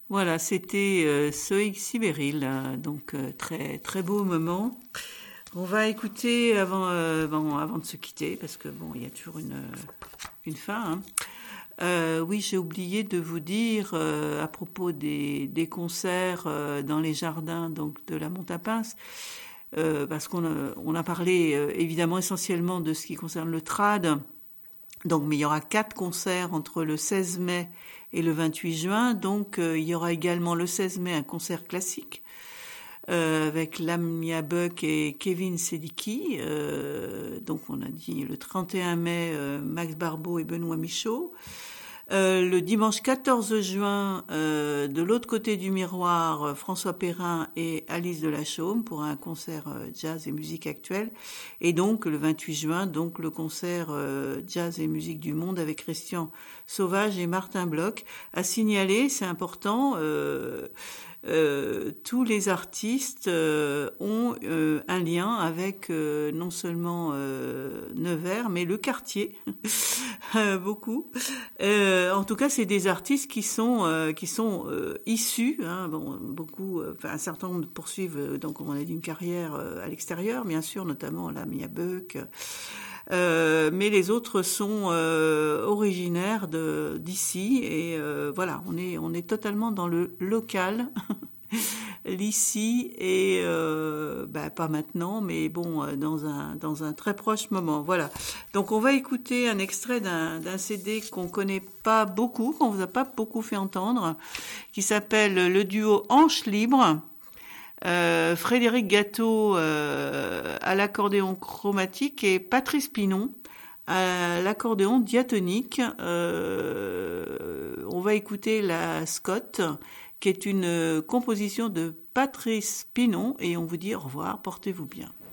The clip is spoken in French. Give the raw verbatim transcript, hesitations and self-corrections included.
Voilà, c'était euh, Soïg Sibéril, euh, donc euh, très très beau moment. On va écouter avant, euh, bon, avant de se quitter, parce que bon, il y a toujours une, une fin. Hein. Euh, oui, j'ai oublié de vous dire euh, à propos des, des concerts euh, dans les jardins donc de la Montapince, euh, parce qu'on a, on a parlé euh, évidemment essentiellement de ce qui concerne le trad. Donc, mais il y aura quatre concerts entre le seize mai et le vingt-huit juin. Donc, euh, il y aura également le seize mai un concert classique euh, avec Lamia Buck et Kevin Sedicki. Euh, donc, on a dit le trente et un mai, euh, Max Barbeau et Benoît Michaud. Euh, le dimanche quatorze juin, euh, de l'autre côté du miroir, euh, François Perrin et Alice de la Chaume pour un concert euh, jazz et musique actuelle. Et donc le vingt-huit juin, donc le concert euh, jazz et musique du monde avec Christian Sauvage et Martin Bloch. À signaler, c'est important. Euh, euh, tous les artistes euh, ont euh, un lien avec euh, non seulement euh, Nevers, mais le quartier, euh, beaucoup. Euh, en tout cas, c'est des artistes qui sont euh, qui sont euh, issus. Hein, bon, beaucoup, euh, enfin un certain nombre poursuivent euh, donc on a dit une carrière euh, à l'extérieur, bien sûr, notamment la Mia Buck. Euh, mais les autres sont euh, originaires de d'ici et euh, voilà, on est on est totalement dans le local. L'ici et euh, bah, pas maintenant, mais bon, euh, dans un dans un très proche moment. Voilà. Donc on va écouter un extrait d'un d'un C D qu'on connaît pas beaucoup, qu'on vous a pas beaucoup fait entendre, qui s'appelle le duo Hanche Libre. Euh, Frédéric Gâteau euh, à l'accordéon chromatique et Patrice Pinon à l'accordéon diatonique. Euh, on va écouter la Scott, qui est une composition de Patrice Pinon, et on vous dit au revoir, portez-vous bien.